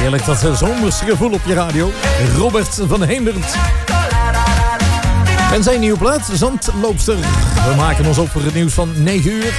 Heerlijk dat zomerse gevoel op je radio. Robert van Hemert. En zijn nieuwe plaat, Zandloopster. We maken ons op voor het nieuws van 9 uur.